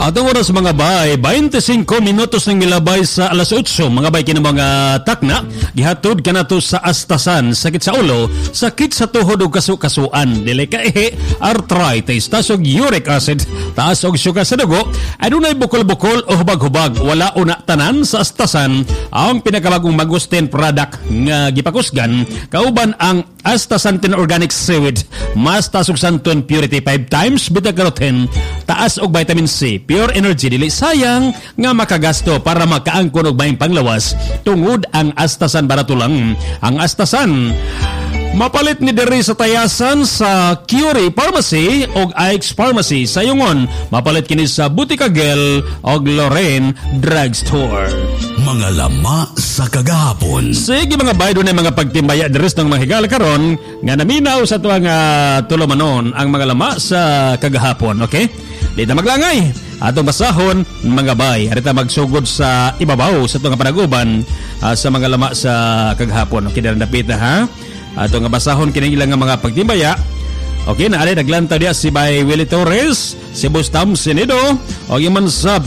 Atong oras mga bay, 25 minutos ng milabay sa alas 8. Mga bay kini mga takna, gihatod kanato sa astasan, sakit sa ulo, sakit sa tuhod ug kasu-kasuan, dili kaihi, arthritis, taas og uric acid, taas og sugar sa dugo, adunay bukol-bukol o hubag-hubag, wala una tanan sa astasan ang pinakabagong Magusten product nga gipakusgan, kauban ang astasantin organic seaweed, mas taas og santon purity 5 times beta-carotene, taas og vitamin C, pure energy, dili sayang nga makagasto para makaangkon og maayong panglawas tungod ang astasan barato lang. Ang astasan mapalit ni diri sa tayasan sa Curie Pharmacy o Ike's Pharmacy sa Yungon. Mapalit kini sa Butikagel o Lorraine Drugstore. Mga lama sa kagahapon. Sige mga bay, doon ay mga pagtimbaya deres ng mga higala karon nga naminaw sa tuwang tulumanon ang mga lama sa kagahapon. Okay? Dito maglangay. Atong basahon mga bay. Arita magsugod sa ibabaw sa tuwang panaguban sa mga lama sa kagahapon. Okay, darandapit na ha? Ato nga basahon kini ilang nga mga pagtimbaya. Okay, na ari naglantaw dia si Bay Willie Torres, si Bustam Sinido, o yung sab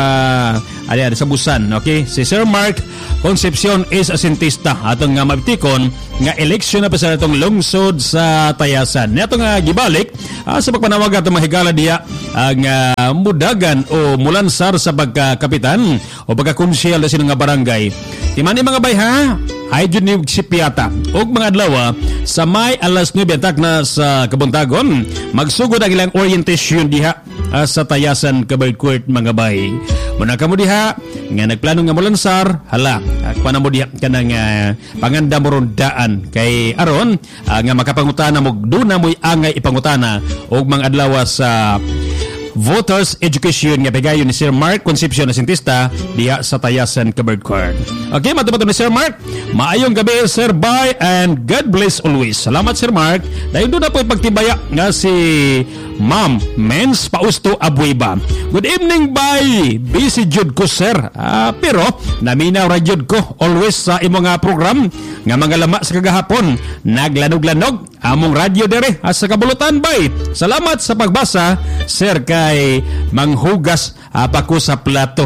ari sa Busan. Okay, si Sir Mark Concepcion is asintista. Atong nga mabtikon nga eleksyon na pa sa atong lungsod sa Tayasan. Niato nga gibalik sa pagpanawag atong mahigala diya ang mudagan o mulansar sa pagkakapitan o pagkakonsyel sa nga barangay. Timani mga bay ha, ay dyan ni Sipiata o mga adlaw sa may alas 9 atak na sa Kabuntagon, magsugod ang ilang orientation diha sa Tayasan Kabay Court mga bay. Muna ka mo diha nga nagplano nga mulansar, hala akpa na mo diha ka ng panganda mo rondaan kay aron nga makapangutana mo doon na mo'y angay ipangutana o mga adlaw sa Voters Education nga pigayon ni Sir Mark Concepcion na sintista diha sa Tayasan Kabay Court. Okay, matumato ni Sir Mark. Maayong gabi Sir Bay and God bless always. Salamat Sir Mark. Dahil doon na po pagtibaya nga si Ma'am Mens Pausto Abuiba. Good evening Bay. Busy jud ko sir. Pero naminaw ra jud ko always sa imong program nga mga lama sa kagahapon. Naglanog-lanog among radyo dere sa kabulutan Bay. Salamat sa pagbasa Sir kay manghugas pa ko sa plato.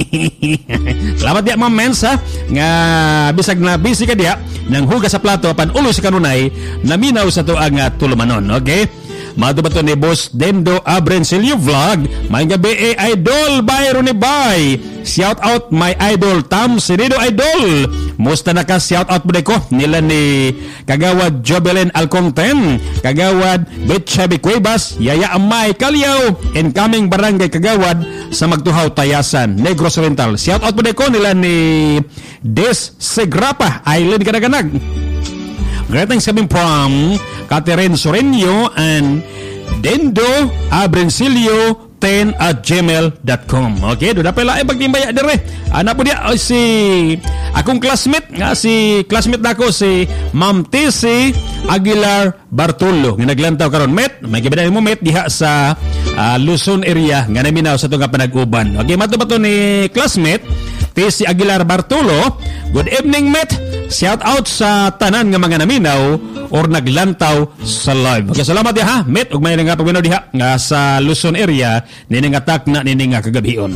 Salamat diya Ma'am Mens nga bisag na busy ka diya nang hugas sa plato apan ulo sa kanunay naminaw sa tuang tulumanon. Okay? Matubato ni Boss Dendo Abrencilio Vlog. May gabi idol Byron ni Bay. Shout out my idol Tam Sinido Idol. Musta na ka shout out mo ko nila ni Kagawad Jobelin Alconten, Kagawad Betchabi Cuevas, Yaya Amay Kalyaw, incoming barangay Kagawad sa Magtuhaw Tayasan, Negros Oriental. Shout out mo ko nila ni Des Segrapa Island Kanaganag. Greetings coming from Catherine Sorenio and Dendo Abrencilio 10@gmail.com. Okay, doon na pala ay pagtimbaya dire. Ana po dia si akong classmate nga si classmate nako si Ma'am Tisi Aguilar Bartolo nga naglantaw karon met may gibaday mo met diha sa Luzon area nga naminaw sa tunga panag-uban. Okay, matubato ni classmate Tisi Aguilar Bartolo. Good evening met. Shout out sa tanan nga mga naminaw or naglantaw sa live. Okay, salamat diha ha. Met ug may nga pagminaw diha nga sa Luzon area nini nga takna nini nga kagabion.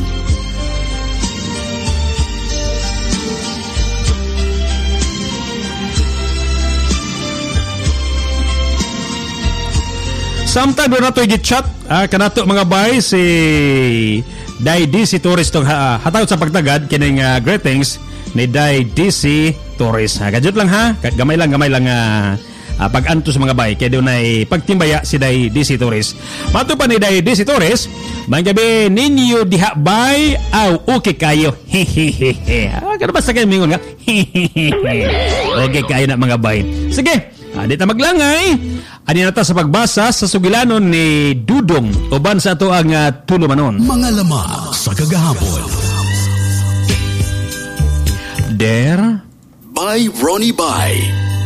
Samtang doon nato i-chat kanato mga bay si Day DC Torres tong hatawt sa pagtagad kining greetings ni Day DC Torres. Gadget lang ha, gamay lang pag-anto sa mga bay kaya doon ay pagtimbaya si Day DC Torres. Mato pa ni Day DC Torres, may gabi ninyo diha bay okay kayo. Kano ba sa kayo mingon nga? Okay kayo na mga bay. Sige, di ta maglangay. Ani nata sa pagbasa sa sugilanon ni Dudong uban sa ato ang tulumanon. Mga lama sa kagahapon. There by Ronnie Bay.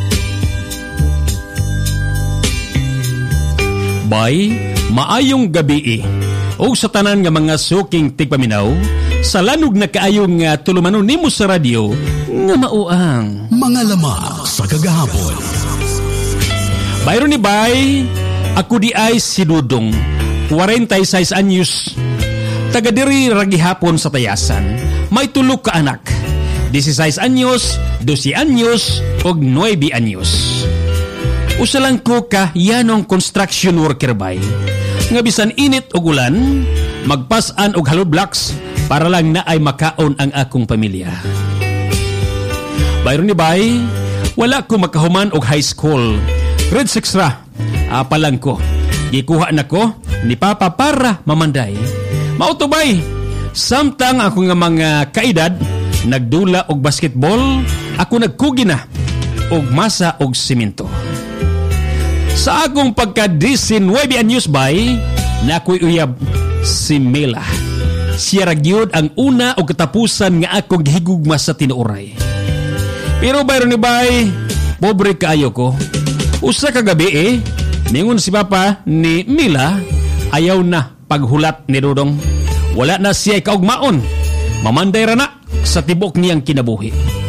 Bay, maayong gabi o sa tanan nga mga suking tigpaminaw sa lanog na kaayong tulumanon nimo sa radyo nga mauang. Mga lama sa kagahapon. Bayron ni Bay, ako di ay si Dudong, 46 anyos. Taga diri ra gihapon sa Tayasan. May 3 ka anak. 16 anyos, 12 anyos, og 9 anyos. Usa lang ko ka yanong construction worker bay. Nga bisan init og ulan, magpasan og hollow blocks para lang na ay makaon ang akong pamilya. Bayron ni bay, wala ko makahuman og high school. Grade 6 ra. Apa lang ko. Gikuha na ko ni Papa para mamanday. Mao to bay. Samtang ako nga mga kaedad nagdula og basketball, ako nagkugi na og masa og simento. Sa akong pagka-19 anyos bay, na ako'y uyab si Mela. Siya ra gyud ang una og katapusan nga akong gihigugma sa tinuoray. Pero bayron ni bay, pobre kaayo ko. Usa ka gabi ningon si Papa ni Mila, ayaw na paghulat ni Dudong. Wala na siya kaugmaon. Mamanday ra na sa tibok niyang kinabuhi.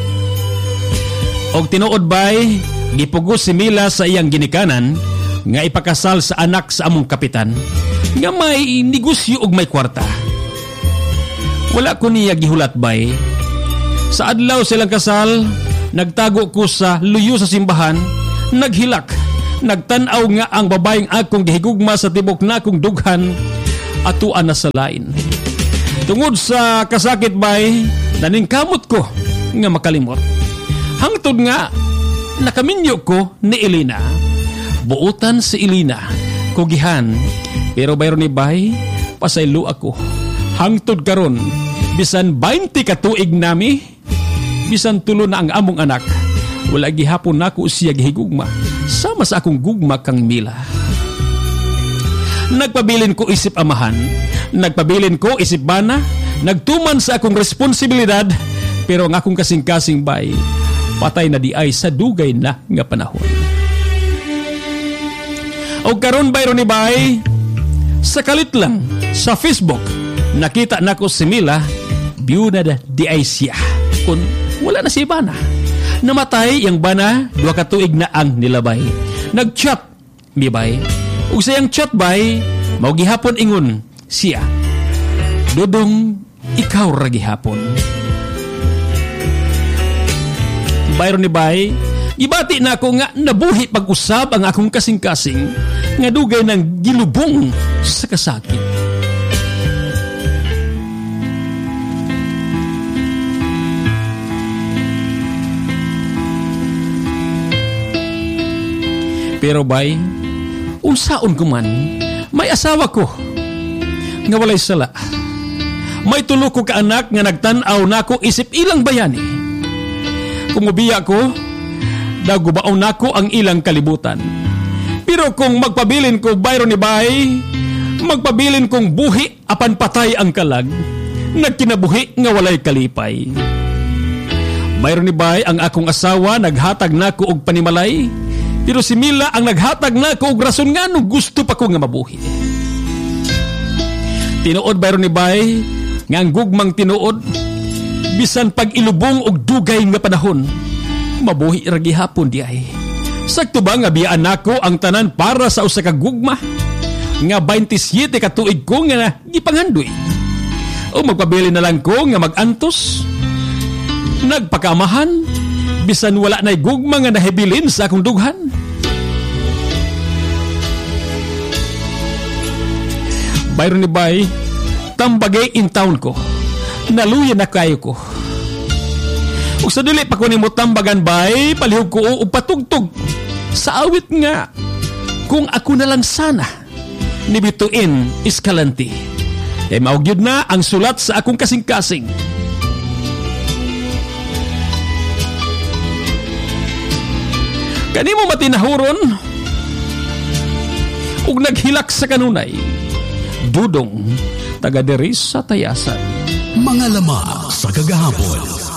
Og tinuod bay, gipugos si Mila sa iyang ginikanan nga ipakasal sa anak sa among kapitan nga may negosyo og may kwarta. Wala ko niya gihulat bay. Sa adlaw silang kasal, nagtago ko sa luyo sa simbahan, naghilak, nagtan-aw nga ang babaeng akong gihigugma sa tibok na akong dughan atuan na sa lain. Tungod sa kasakit bay, naningkamot ko nga makalimot. Hangtod nga nakaminyo ko ni Elena. Buutan si Elena, kugihan. Pero bayron ni bay, pasaylo ako. Hangtod karon, bisan 20 ka tuig nami, bisan tulo na ang among anak, wala gihapon nako siya gihigugma sama sa akong gugma kang Mila. Nagpabilin ko isip amahan, nagpabilin ko isip bana, nagtuman sa akong responsibilidad, pero ang akong kasing-kasing bay, patay na di ay sa dugay na nga panahon. O karon bayron ni bay, sa kalit lang sa Facebook, nakita nako si Mila, biyuda di ay siya. Kung wala na si bana. Namatay yung bana, 2 ka tuig na ang nilabay. Nag-chat, mi bay. Ug sayang chat bay, mao gihapon ingon siya. Dudong, ikaw ra gihapon. Bayron ni bay, ibati na ako nga nabuhi pag-usab ang akong kasing-kasing nga dugay ng gilubong sa kasakit. Pero bay, unsaon ko man, may asawa ko nga walay sala. May 3 ko ka anak nga nagtan-aw nako isip ilang bayani. Kumubiya ko, dagubaw nako ang ilang kalibutan. Pero kung magpabilin ko bayron ni bay, magpabilin kong buhi apan patay ang kalag, nagkinabuhi nga walay kalipay. Bayron ni bay, ang akong asawa naghatag nako og panimalay. Pero si Mila ang naghatag na ko og rason nga nung gusto pa ko nga mabuhi. Tinuod bayron ni bay, nga ang gugmang tinuod, bisan pag ilubong og dugay nga panahon, mabuhi ra gihapon di ay. Sakto ba nga biyaan nako ang tanan para sa usa ka gugma? Nga 27 ka tuig ko nga gipangandoy. O magpabili na lang ko nga magantos, nagpakamahan, bisan wala na'y gugma nga nahibilin sa akong dughan. Bayron ni bay, tambagay in town ko, naluya na kayo ko. Ug sa dili pa ko nimo tambagan bay, palihog ko og patugtog sa awit nga kung ako na lang sana ni Bituin Escalante. Mao gyud na ang sulat sa akong kasing-kasing. Kanimo matinahuron ug naghilak sa kanunay, Dudong, taga diri sa Tayasan. Mga lama sa kagahapon.